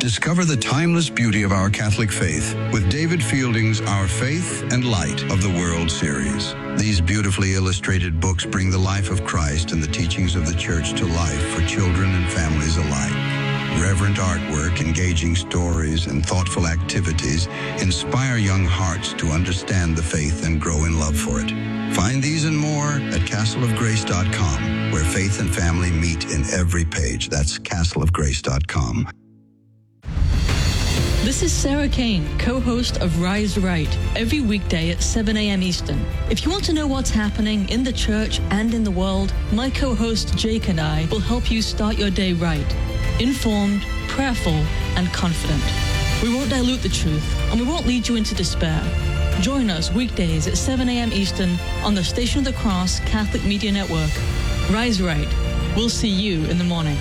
Discover the timeless beauty of our Catholic faith with David Fielding's Our Faith and Light of the World series. These beautifully illustrated books bring the life of Christ and the teachings of the Church to life for children and families alike. Reverent artwork, engaging stories, and thoughtful activities inspire young hearts to understand the faith and grow in love for it. Find these and more at castleofgrace.com, where faith and family meet in every page. That's castleofgrace.com. This is Sarah Kane, co-host of Rise Right, every weekday at 7 a.m. Eastern. If you want to know what's happening in the church and in the world, my co-host Jake and I will help you start your day right, informed, prayerful, and confident. We won't dilute the truth, and we won't lead you into despair. Join us weekdays at 7 a.m. Eastern on the Station of the Cross Catholic Media Network. Rise Right. We'll see you in the morning.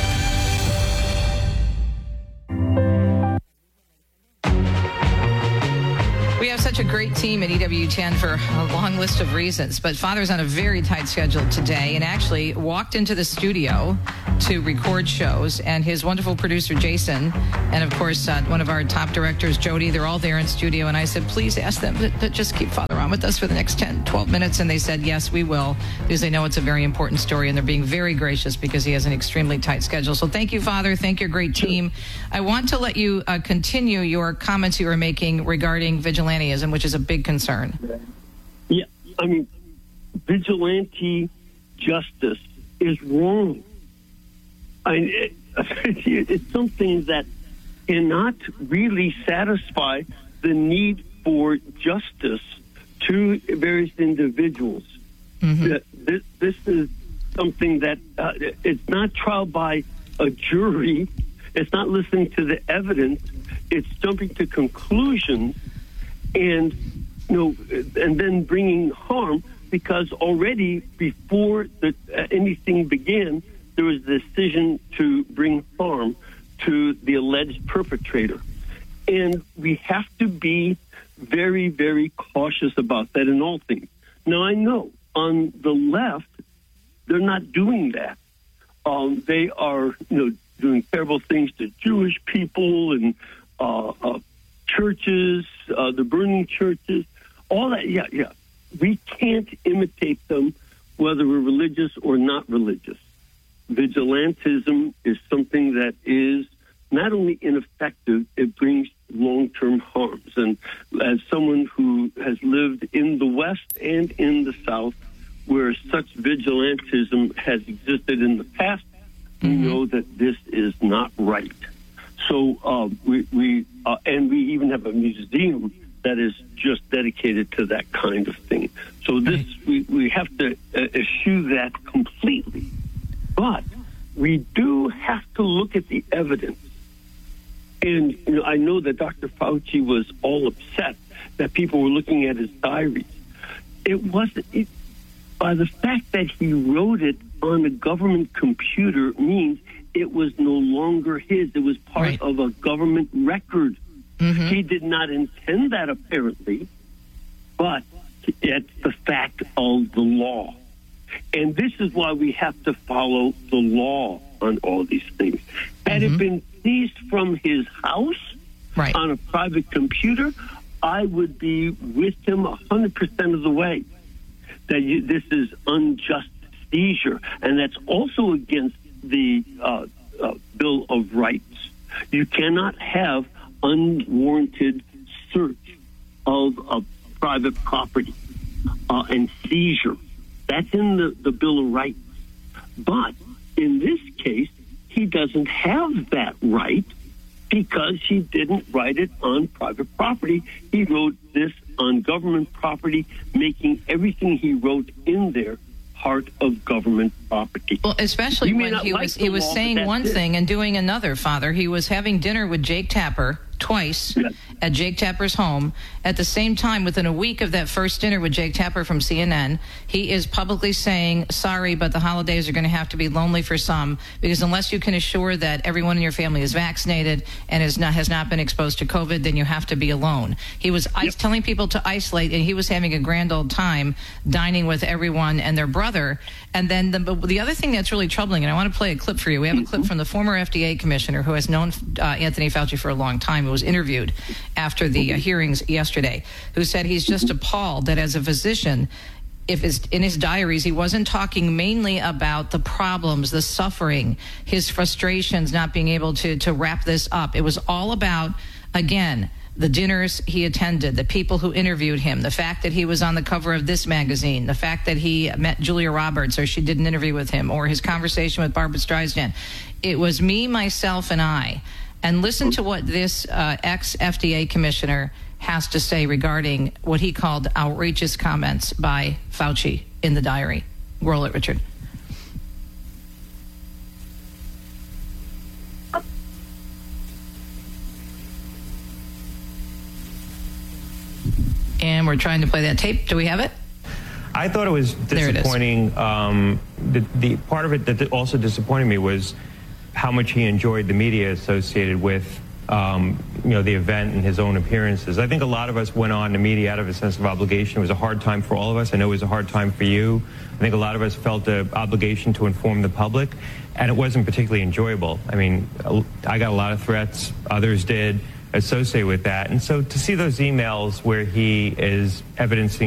We have such a great team at EWTN for a long list of reasons, but Father's on a very tight schedule today and actually walked into the studio to record shows, and his wonderful producer, Jason, and of course, one of our top directors, Jody, they're all there in studio, and I said, please ask them to just keep Father on with us for the next 10, 12 minutes, and they said, yes, we will, because they know it's a very important story, and they're being very gracious because he has an extremely tight schedule. So thank you, Father. Thank your great team. I want to let you continue your comments you were making regarding vigilantism, which is a big concern. Yeah, I mean, vigilante justice is wrong. It's something that cannot really satisfy the need for justice to various individuals. Mm-hmm. This is something that it's not trial by a jury. It's not listening to the evidence. It's jumping to conclusions and and then bringing harm, because already before anything began, there was a decision to bring harm to the alleged perpetrator. And we have to be very, very cautious about that in all things. Now, I know on the left, they're not doing that. They are, doing terrible things to Jewish people and churches, the burning churches, all that. Yeah. We can't imitate them, whether we're religious or not religious. Vigilantism is something that is not only ineffective, it brings long-term harms. And as someone who has lived in the West and in the South, where such vigilantism has existed in the past, we know that this is not right. So we even have a museum that is just dedicated to that kind of thing. So this we have to eschew that completely. But we do have to look at the evidence. And I know that Dr. Fauci was all upset that people were looking at his diaries. It wasn't by the fact that he wrote it on a government computer means it was no longer his. It was part of a government record. Mm-hmm. He did not intend that, apparently, but it's the fact of the law. And this is why we have to follow the law on all these things. Had it been seized from his house on a private computer, I would be with him 100% of the way. That this is unjust seizure, and that's also against the Bill of Rights. You cannot have unwarranted search of a private property and seizure. That's in the Bill of Rights. But in this case, he doesn't have that right because he didn't write it on private property. He wrote this on government property, making everything he wrote in there part of government property. Well, especially when he was saying one thing and doing another, Father. He was having dinner with Jake Tapper twice at Jake Tapper's home. At the same time, within a week of that first dinner with Jake Tapper from CNN, he is publicly saying, sorry, but the holidays are going to have to be lonely for some, because unless you can assure that everyone in your family is vaccinated and has not been exposed to COVID, then you have to be alone. He was telling people to isolate, and he was having a grand old time dining with everyone and their brother. And then the other thing that's really troubling, and I want to play a clip for you. We have a clip from the former FDA commissioner who has known Anthony Fauci for a long time, who was interviewed after the hearings yesterday, who said he's just appalled that as a physician, in his diaries, he wasn't talking mainly about the problems, the suffering, his frustrations, not being able to wrap this up. It was all about, again, the dinners he attended, the people who interviewed him, the fact that he was on the cover of this magazine, the fact that he met Julia Roberts or she did an interview with him, or his conversation with Barbara Streisand. It was me, myself, and I. And listen to what this ex-FDA commissioner has to say regarding what he called outrageous comments by Fauci in the diary. Roll it, Richard. And we're trying to play that tape. Do we have it? I thought it was disappointing. The part of it that also disappointed me was how much he enjoyed the media associated with the event and his own appearances. I think a lot of us went on the media out of a sense of obligation. It was a hard time for all of us. I know it was a hard time for you. I think a lot of us felt an obligation to inform the public, and it wasn't particularly enjoyable. I mean, I got a lot of threats. Others did associated with that. And so to see those emails where he is evidencing